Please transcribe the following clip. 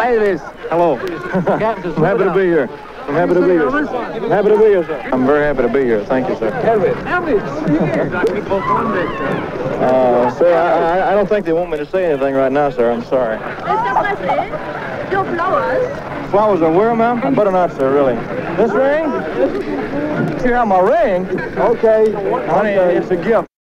Elvis. Hello. I'm happy to be here. I'm happy to be here. I'm happy to be here, sir. I'm very happy to be here. Thank you, sir. Elvis. Sir, I don't think they want me to say anything right now, sir. I'm sorry. Mr. Presley, your flowers. Flowers are where, ma'am? I better not, sir, really. This ring? You have my ring? Okay. Honey, it's a gift.